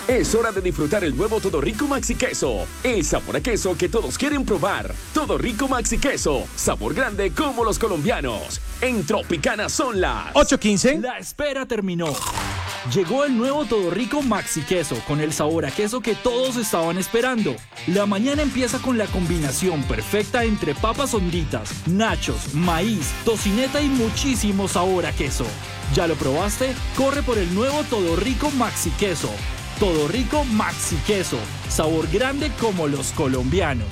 Es hora de disfrutar el nuevo Todo Rico Maxi Queso. El sabor a queso que todos quieren probar. Todo Rico Maxi Queso. Sabor grande como los colombianos. En Tropicana son las 8:15. La espera terminó. Llegó el nuevo Todo Rico Maxi Queso con el sabor a queso que todos estaban esperando. La mañana empieza con la combinación perfecta entre papas honditas, nachos, maíz, tocineta y muchísimo sabor a queso. ¿Ya lo probaste? Corre por el nuevo Todo Rico Maxi Queso. Todo Rico Maxi Queso. Sabor grande como los colombianos.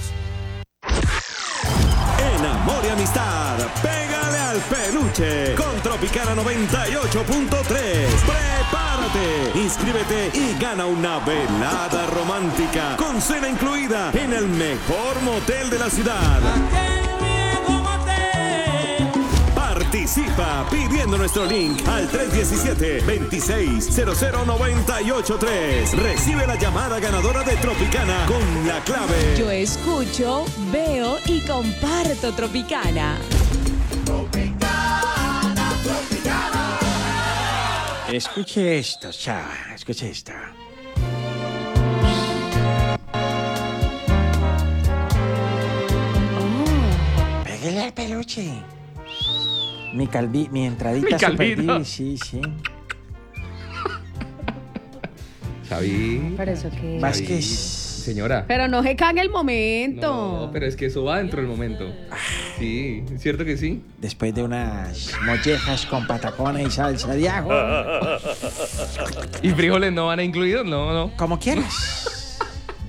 En amor y amistad, pégale al peluche con Tropicana 98.3. Prepárate, inscríbete y gana una velada romántica con cena incluida en el mejor motel de la ciudad. Participa pidiendo nuestro link al 317-2600-983. Recibe la llamada ganadora de Tropicana con la clave. Yo escucho, veo y comparto Tropicana. Tropicana, Tropicana. Escuche esto, chava. Escuche esto. Pégale al peluche. Mi entradita super diva, sí. Xavi. ¿Pero eso qué? Vázquez. Señora. Pero no se cague el momento. No, pero es que eso va dentro del momento. Sí, ¿es cierto que sí? Después de unas mollejas con patacones y salsa de ajo. ¿Y frijoles no van a incluidos? No. Como quieras.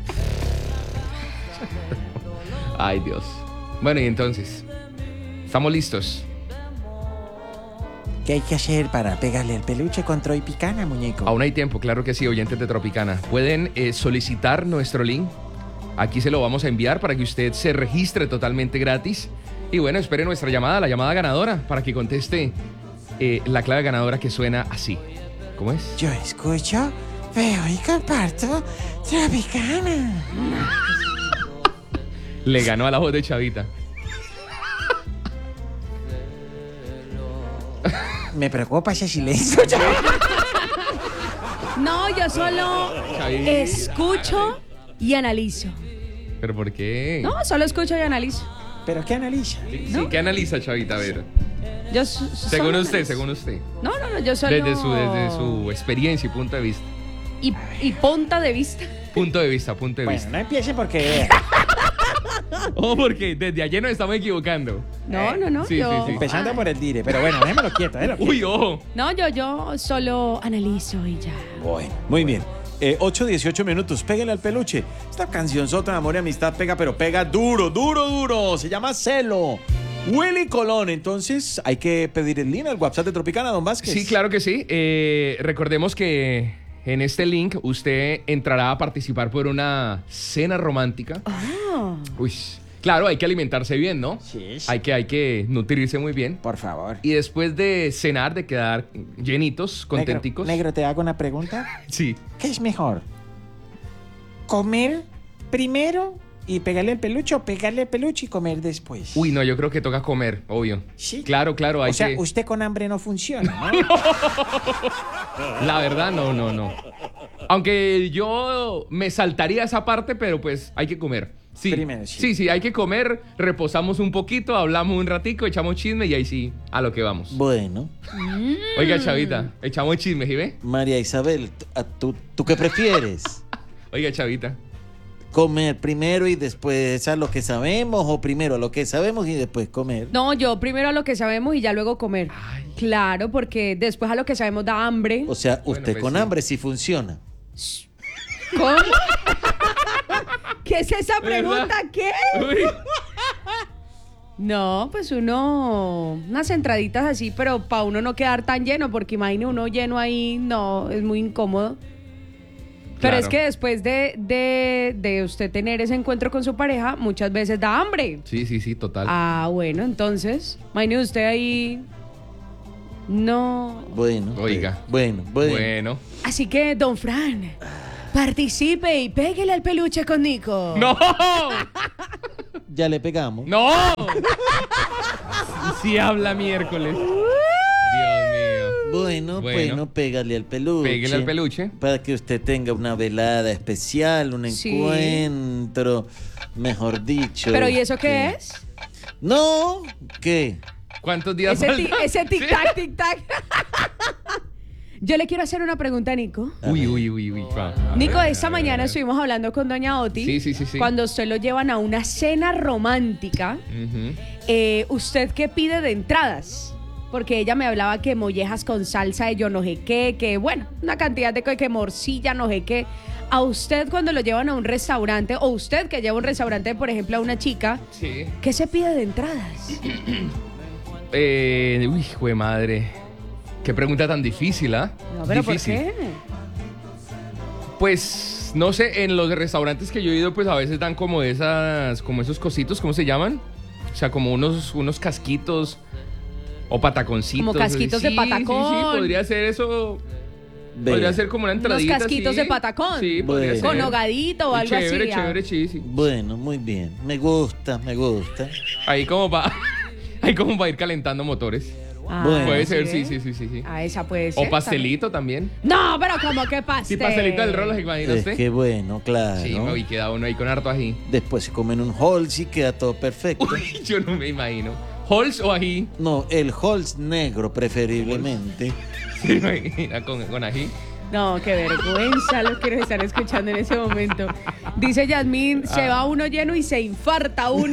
Ay, Dios. Bueno, y entonces, ¿estamos listos? ¿Qué hay que hacer para pegarle al peluche con Tropicana, muñeco? Aún hay tiempo, claro que sí, oyentes de Tropicana. Pueden solicitar nuestro link. Aquí se lo vamos a enviar para que usted se registre totalmente gratis. Y bueno, espere nuestra llamada, la llamada ganadora, para que conteste la clave ganadora que suena así. ¿Cómo es? Yo escucho, veo y comparto Tropicana. Le ganó a la voz de Chavita. Me preocupa ese silencio. No, yo solo escucho y analizo. ¿Pero por qué? No, solo escucho y analizo. ¿Pero qué analiza? Sí, ¿no? ¿qué analiza, Chavita? A ver. Yo Según usted. No, yo solo... Desde su experiencia y punto de vista. Y punta de vista. Punto de vista. Bueno, no empiece porque... Porque desde ayer nos estamos equivocando. No, Sí, yo... sí. Empezando por el dire, pero bueno, déjamelo quieto. Uy, ojo. No, yo solo analizo y ya. Bueno, muy bien. 8:18 minutos, pégale al peluche. Esta canción sota de amor y amistad pega, pero pega duro. Se llama Celo. Willy Colón. Entonces, hay que pedir el link al WhatsApp de Tropicana, don Vázquez. Sí, claro que sí. Recordemos que en este link usted entrará a participar por una cena romántica. Uy, claro, hay que alimentarse bien, ¿no? Sí. Hay que nutrirse muy bien. Por favor. Y después de cenar, de quedar llenitos, contenticos. Negro, ¿te hago una pregunta? Sí. ¿Qué es mejor? ¿Comer primero y pegarle al peluche o pegarle al peluche y comer después? Uy, no, yo creo que toca comer, obvio. Sí. Claro, hay o sea, que... usted con hambre no funciona, ¿no? La verdad, no. Aunque yo me saltaría esa parte, pero pues hay que comer. Sí. Primero, sí. Sí, hay que comer, reposamos un poquito, hablamos un ratico, echamos chisme y ahí sí, a lo que vamos. Bueno. Oiga, Chavita, echamos chisme, ¿sí ve? María Isabel, ¿tú qué prefieres? Oiga, Chavita. ¿Comer primero y después a lo que sabemos o primero a lo que sabemos y después comer? No, yo primero a lo que sabemos y ya luego comer. Ay. Claro, porque después a lo que sabemos da hambre. O sea, usted Bueno, pues con sí. hambre sí funciona. ¿Cómo? ¿Qué es esa pregunta? ¿Verdad? ¿Qué? Uy. No, pues unas entraditas así, pero para uno no quedar tan lleno, porque imagine uno lleno ahí, no, es muy incómodo. Pero Claro. es que después de usted tener ese encuentro con su pareja, muchas veces da hambre. Sí, total. Ah, bueno, entonces, imagine usted ahí, no. Bueno. Oiga. Bueno. Bueno. Así que, don Fran, participe y péguele al peluche con Nico. ¡No! Ya le pegamos. ¡No! Sí habla miércoles. Dios mío. Bueno, pégale al peluche. Pégale al peluche. Para que usted tenga una velada especial, un Sí. encuentro, mejor dicho. ¿Pero y eso qué es? No, ¿qué? ¿Cuántos días Ese faltan? tic-tac, tic-tac. Yo le quiero hacer una pregunta a Nico. Uy. Nico, esta mañana estuvimos hablando con doña Oti. Sí. Cuando usted lo llevan a una cena romántica, ¿usted qué pide de entradas? Porque ella me hablaba que mollejas con salsa de yo no sé qué, que bueno, una cantidad de que morcilla, no sé qué. A usted cuando lo llevan a un restaurante, o usted que lleva a un restaurante, por ejemplo, a una chica, Sí. ¿qué se pide de entradas? Hijo de madre. Qué pregunta tan difícil, ¿ah? No, pero Difícil. ¿por qué? Pues, no sé, en los restaurantes que yo he ido, pues a veces dan como esos cositos, ¿cómo se llaman? O sea, como unos casquitos o pataconcitos. Como casquitos de patacón. Sí, podría ser eso. Vea. Podría ser como una entradita. Unos casquitos sí. de patacón. Sí, podría Bueno. ser. Con hogadito o algo Chévere, así. chévere, sí. Bueno, muy bien. Me gusta. Ahí como para ir calentando motores. Ah, Bueno. Puede ser, ¿sí? sí. Ah, esa puede ser. O pastelito también. No, pero como que pastel. Sí, pastelito del rolo, ¿se imagina Es usted? que bueno, claro. Sí, me queda uno ahí con harto ají. Después se comen un Halls y queda todo perfecto. Uy, yo no me imagino. ¿Halls o ají? No, el Halls negro preferiblemente. ¿Se imagina con ají? No, qué vergüenza los que nos están escuchando en ese momento. Dice Yasmín, se va uno lleno y se infarta uno.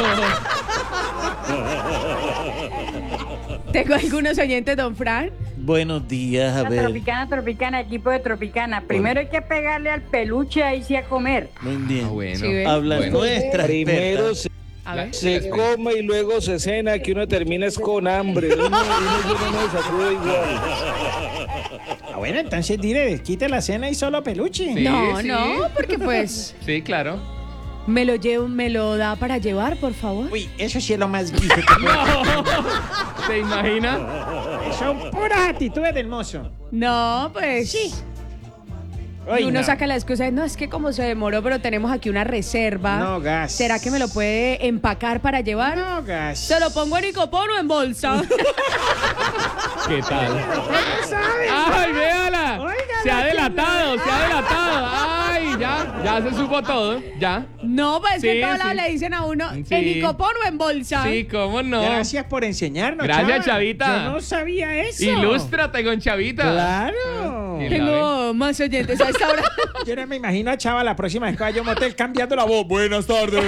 Tengo algunos oyentes, don Fran. Buenos días, a ver. Tropicana, equipo de Tropicana. Primero hay que pegarle al peluche, ahí sí a comer. Muy bien. Ah, bueno. Sí, ¿ve? Habla Bueno. nuestra Primero experta. A ver. se come y luego se cena, que uno termina es con hambre. Uno no se sacude igual. Bueno, entonces dile, quite la cena y solo peluche. Sí, No, sí. no, porque pues Sí, claro. me lo da para llevar, por favor. Uy, eso sí es lo más guiso que puede. ¿Se imagina? Son puras actitudes del mozo. No, pues sí. Y uno saca la excusa de, no, es que como se demoró, pero tenemos aquí una reserva. No, gas. ¿Será que me lo puede empacar para llevar? No, gas. ¿Se lo pongo en icopón o en bolsa? ¿Qué tal? ¿Cómo sabe? ¡Ay, véala! Oiga, Se ha la que delatado, se ha delatado. ¡Ay, ya se supo todo! Ya. No, pues Sí, que en todos sí. lados le dicen a uno, Sí. ¿en icopón o en bolsa? Sí, ¿cómo no? Gracias por enseñarnos, Gracias, Chava. Chavita. Yo no sabía eso. Ilústrate con Chavita. Claro. Sí. Tengo más oyentes a esta hora. Yo no me imagino a Chava la próxima vez que vaya a un motel cambiando la voz. Buenas tardes.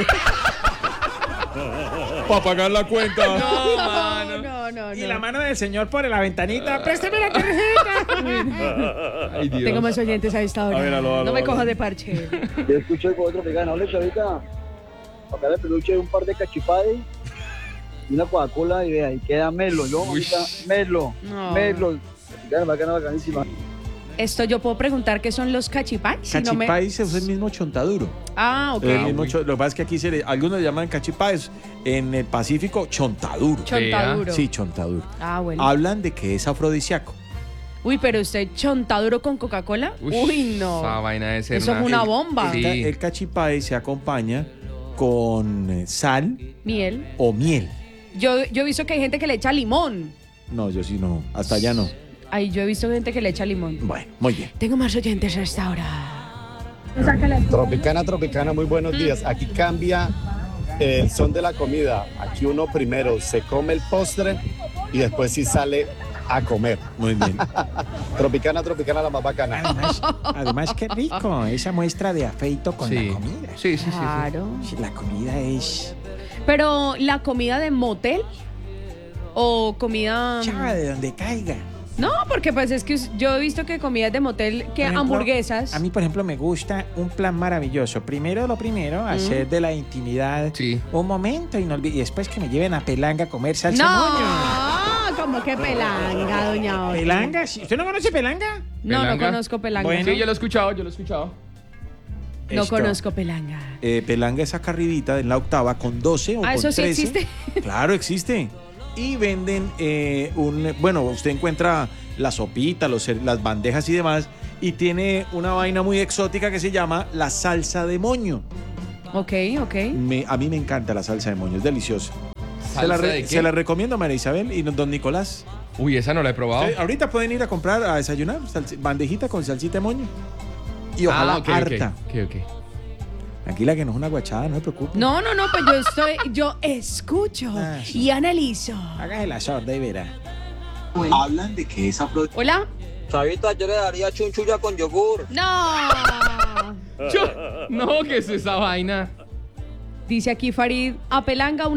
Para pagar la cuenta. No, mano. No. Y la mano del señor por la ventanita. Présteme la tarjeta. Ay, Dios. Tengo más oyentes a esta hora. A ver, aló, no me aló. cojas de parche. Yo escucho el otro vegano. Hola, Chavita. Acá el peluche, un par de cachipades y una Coca-Cola y vea, y queda Melo. Yo, Uy. mamita, Melo. No. Melo. Bacana, bacanísima. Esto yo puedo preguntar qué son los cachipais. Si no me- Cachipáis es el mismo chontaduro. Ah, ok. El mismo lo que pasa es que aquí algunos le llaman cachipáis. En el Pacífico, chontaduro. Chontaduro. Sí, chontaduro. Ah, bueno. Hablan de que es afrodisíaco. Uy, pero usted chontaduro con Coca-Cola. Uy, no. Esa vaina de ser Eso es una bomba. Sí. El cachipáis se acompaña con sal Miel. o miel. Yo he visto que hay gente que le echa limón. No, yo sí no. Hasta allá no. Ay, yo he visto gente que le echa limón. Bueno, muy bien. Tengo más oyentes a esta hora. Tropicana, muy buenos días. Aquí cambia el son de la comida. Aquí uno primero se come el postre y después sí sale a comer. Muy bien. Tropicana, la más bacana. Además, qué rico. Esa muestra de afeito con Sí. la comida. Sí. Claro. Sí, la comida es... Pero, ¿la comida de motel? ¿O comida...? Chava, de donde caiga. No, porque pues es que yo he visto que comidas de motel, que Por ejemplo, hamburguesas. A mí, por ejemplo, me gusta un plan maravilloso. Primero, hacer de la intimidad Sí. un momento y después que me lleven a Pelanga a comer salsa moño. No, como que pelanga, doña Oti. ¿Pelanga? ¿Sí? ¿Usted no conoce Pelanga? No, no ¿Pelanga? conozco pelanga. Bueno. Sí, yo lo he escuchado. No Esto, conozco pelanga. Pelanga es acá arribita en la octava con 12 o Ah, con ¿eso sí 13. existe? Claro, existe. Y venden bueno, usted encuentra la sopita, las bandejas y demás, y tiene una vaina muy exótica que se llama la salsa de moño. Ok. A mí me encanta la salsa de moño, es deliciosa. ¿Salsa de qué? Se la recomiendo, María Isabel y don Nicolás. Uy, esa no la he probado. Ustedes ahorita pueden ir a comprar, a desayunar, bandejita con salsita de moño. Y ojalá ok, harta. Ok. Tranquila que no es una guachada, no se preocupe. No, pues yo escucho sí. y analizo. Hágase la sorda y verá. Hablan de que esa Hola. Chavita, yo le daría chunchulla con yogur. No. No, ¿qué es esa vaina? Dice aquí Farid, a Pelanga